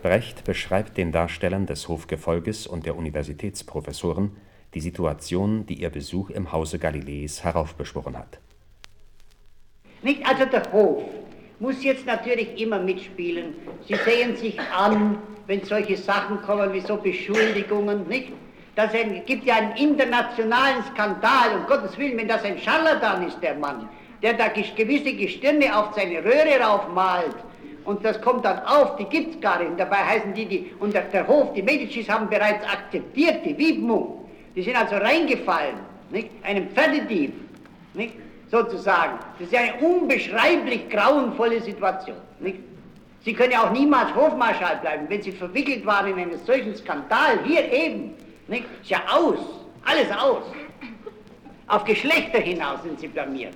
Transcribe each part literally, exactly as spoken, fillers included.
Brecht beschreibt den Darstellern des Hofgefolges und der Universitätsprofessoren die Situation, die ihr Besuch im Hause Galileis heraufbeschworen hat. Nicht, also der Hof muss jetzt natürlich immer mitspielen. Sie sehen sich an, wenn solche Sachen kommen wie so Beschuldigungen, nicht? Das ein, gibt ja einen internationalen Skandal, um Gottes Willen, wenn das ein Scharlatan ist, der Mann, der da gewisse Gestirne auf seine Röhre raufmalt. Und das kommt dann auf, die gibt's gar nicht. Und dabei heißen die, die, und der, der Hof, die Medicis haben bereits akzeptiert, die Widmung. Die sind also reingefallen, nicht? Einem Pferdedieb, nicht? Sozusagen. Das ist ja eine unbeschreiblich grauenvolle Situation, nicht? Sie können ja auch niemals Hofmarschall bleiben, wenn Sie verwickelt waren in einen solchen Skandal, hier eben, nicht? Ist ja aus, alles aus. Auf Geschlechter hinaus sind Sie blamiert.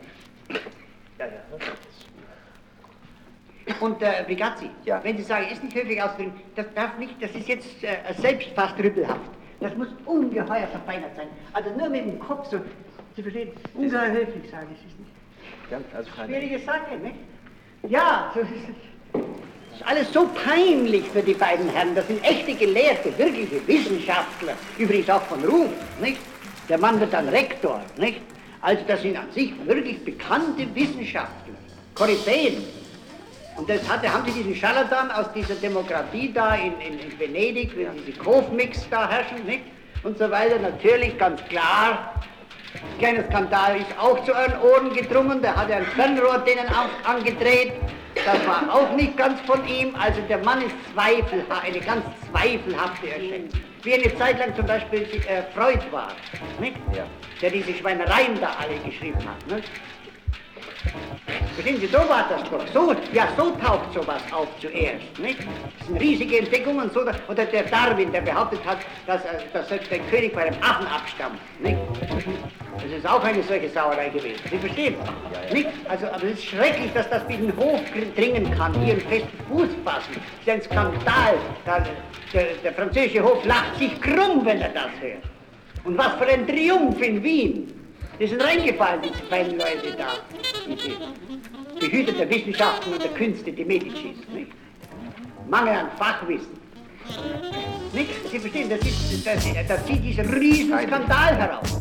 Und äh, Brigazzi, ja. Wenn Sie sagen, ist nicht höflich auszudrücken, das darf nicht, das ist jetzt äh, selbst fast rüppelhaft. Das muss ungeheuer verfeinert sein. Also nur mit dem Kopf so, Sie verstehen, ungeheuer höflich sagen, es ist nicht. Ja, also schwierige Sache, nicht? Ja, so ist es. Das ist alles so peinlich für die beiden Herren. Das sind echte Gelehrte, wirkliche Wissenschaftler, übrigens auch von Ruf, nicht? Der Mann wird dann Rektor, nicht? Also das sind an sich wirklich bekannte Wissenschaftler, Koryphäen. Und das hatte, haben sie diesen Scharlatan aus dieser Demokratie da in, in, in Venedig, wenn diese Kofmix da herrschen, nicht? Und so weiter, natürlich ganz klar. Ein kleiner Skandal ist auch zu euren Ohren gedrungen, der hat ja ein Fernrohr denen auf, angedreht. Das war auch nicht ganz von ihm, also der Mann ist zweifelhaft, eine ganz zweifelhafte Erscheinung. Wie eine Zeit lang zum Beispiel äh, Freud war, nicht? Ja. Der diese Schweinereien da alle geschrieben hat, nicht? Verstehen Sie, so war das doch. So, ja, so taucht sowas auf zuerst, nicht? Das sind riesige Entdeckungen, so, oder der Darwin, der behauptet hat, dass, dass selbst der König bei einem Affen abstammt, nicht? Das ist auch eine solche Sauerei gewesen. Sie verstehen? Ja, ja. Nicht? Also, aber es ist schrecklich, dass das bis in den Hof dringen kann, hier einen festen Fuß fassen. Das ist ein Skandal. Der, der, der französische Hof lacht sich krumm, wenn er das hört. Und was für ein Triumph in Wien. Die sind reingefallen, diese beiden Leute da, diese Behüter der Wissenschaften und der Künste, die Medicis, nicht? Mangel an Fachwissen. Nicht? Sie verstehen, das, ist, das, das zieht diesen riesen Skandal heraus.